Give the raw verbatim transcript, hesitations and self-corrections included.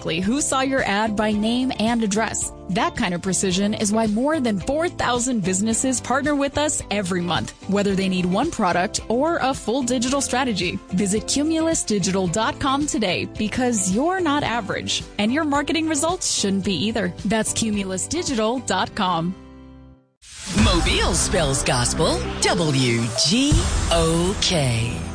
exactly who saw your ad by name and address. That kind of precision is why more than four thousand businesses partner with us every month, whether they need one product or a full digital strategy. Visit Cumulus Digital dot com today because you're not average, and your marketing results shouldn't be either. That's Cumulus Digital dot com. Mobile spells gospel, W G O K.